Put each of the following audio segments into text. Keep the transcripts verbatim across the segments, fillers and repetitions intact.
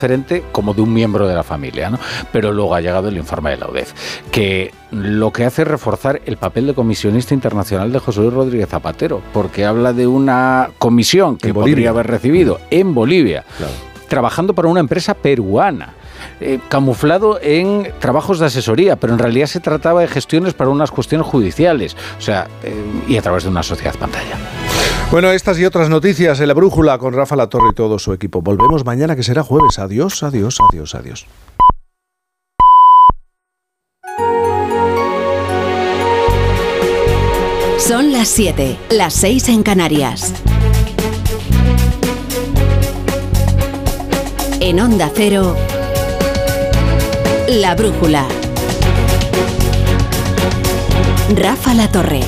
diferente como de un miembro de la familia, ¿no? Pero luego ha llegado el informe de la U D E F, que lo que hace es reforzar el papel de comisionista internacional de José Luis Rodríguez Zapatero, porque habla de una comisión que podría haber recibido en Bolivia, claro, trabajando para una empresa peruana, eh, camuflado en trabajos de asesoría, pero en realidad se trataba de gestiones para unas cuestiones judiciales, o sea, eh, y a través de una sociedad pantalla. Bueno, estas y otras noticias en La Brújula con Rafa Latorre y todo su equipo. Volvemos mañana, que será jueves. Adiós, adiós, adiós, adiós. Son las siete, las seis en Canarias. En Onda Cero, La Brújula. Rafa Latorre.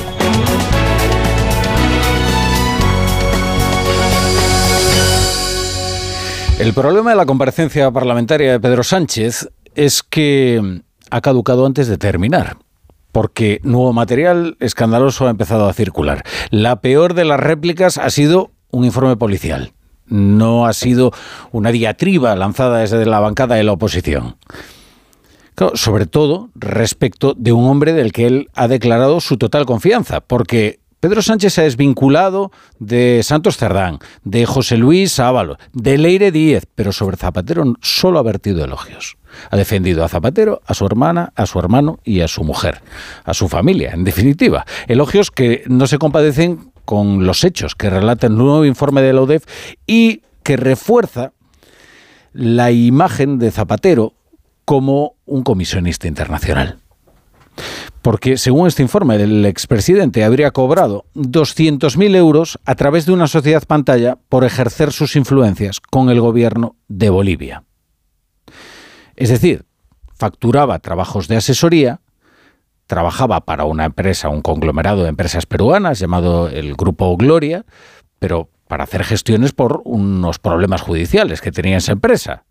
El problema de la comparecencia parlamentaria de Pedro Sánchez es que ha caducado antes de terminar, porque nuevo material escandaloso ha empezado a circular. La peor de las réplicas ha sido un informe policial. No ha sido una diatriba lanzada desde la bancada de la oposición. Claro, sobre todo respecto de un hombre del que él ha declarado su total confianza, porque Pedro Sánchez se ha desvinculado de Santos Cerdán, de José Luis Ábalos, de Leire Díez, pero sobre Zapatero solo ha vertido elogios. Ha defendido a Zapatero, a su hermana, a su hermano y a su mujer, a su familia, en definitiva. Elogios que no se compadecen con los hechos que relata el nuevo informe de la U D E F y que refuerza la imagen de Zapatero como un comisionista internacional. Porque, según este informe, el expresidente habría cobrado doscientos mil euros a través de una sociedad pantalla por ejercer sus influencias con el gobierno de Bolivia. Es decir, facturaba trabajos de asesoría, trabajaba para una empresa, un conglomerado de empresas peruanas llamado el Grupo Gloria, pero para hacer gestiones por unos problemas judiciales que tenía esa empresa.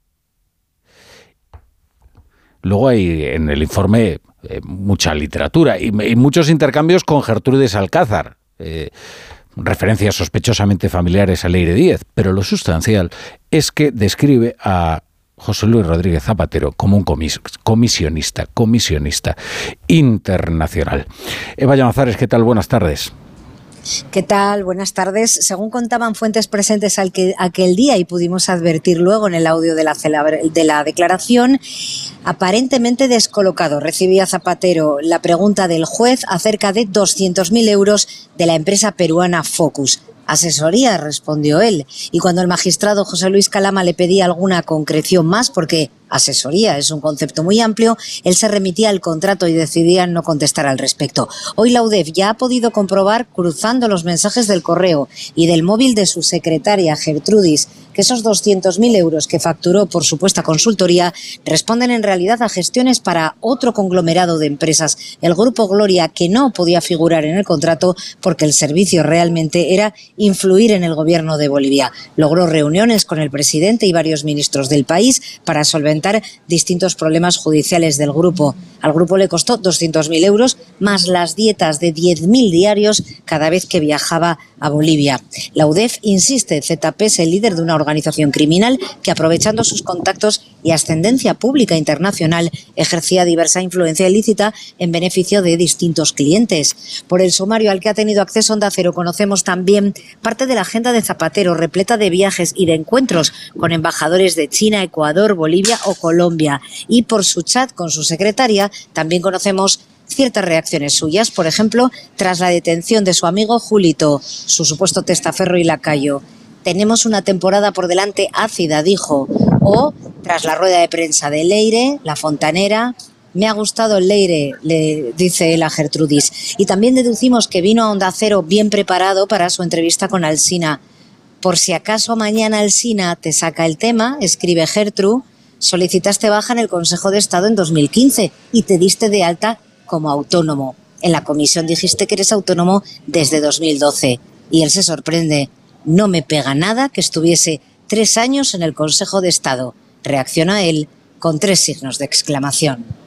Luego hay en el informe eh, mucha literatura y, y muchos intercambios con Gertrudis Alcázar, eh, referencias sospechosamente familiares a Leire Díez, pero lo sustancial es que describe a José Luis Rodríguez Zapatero como un comis- comisionista, comisionista internacional. Eva Llamazares, ¿qué tal? Buenas tardes. ¿Qué tal? Buenas tardes. Según contaban fuentes presentes al que, aquel día y pudimos advertir luego en el audio de la, de la declaración, aparentemente descolocado recibía Zapatero la pregunta del juez acerca de doscientos mil euros de la empresa peruana Focus. Asesoría, respondió él. Y cuando el magistrado José Luis Calama le pedía alguna concreción más, porque asesoría es un concepto muy amplio, él se remitía al contrato y decidía no contestar al respecto. Hoy la U D E F ya ha podido comprobar, cruzando los mensajes del correo y del móvil de su secretaria Gertrudis, que esos doscientos mil euros que facturó por supuesta consultoría responden en realidad a gestiones para otro conglomerado de empresas, el Grupo Gloria, que no podía figurar en el contrato porque el servicio realmente era influir en el gobierno de Bolivia. Logró reuniones con el presidente y varios ministros del país para solventar distintos problemas judiciales del grupo. Al grupo le costó doscientos mil euros más las dietas de diez mil diarios cada vez que viajaba a Bolivia. La U D E F insiste, Z P es el líder de una organización criminal que, aprovechando sus contactos y ascendencia pública internacional, ejercía diversa influencia ilícita en beneficio de distintos clientes. Por el sumario al que ha tenido acceso Onda Cero conocemos también parte de la agenda de Zapatero, repleta de viajes y de encuentros con embajadores de China, Ecuador, Bolivia o Colombia. Y por su chat con su secretaria también conocemos ciertas reacciones suyas, por ejemplo, tras la detención de su amigo Julito, su supuesto testaferro y lacayo. Tenemos una temporada por delante ácida, dijo. O, tras la rueda de prensa de Leire, la fontanera, me ha gustado el Leire, le dice él a Gertrudis. Y también deducimos que vino a Onda Cero bien preparado para su entrevista con Alsina. Por si acaso mañana Alsina te saca el tema, escribe Gertru, solicitaste baja en el Consejo de Estado en dos mil quince y te diste de alta como autónomo. En la comisión dijiste que eres autónomo desde dos mil doce. Y él se sorprende. No me pega nada que estuviese tres años en el Consejo de Estado. Reacciona él con tres signos de exclamación.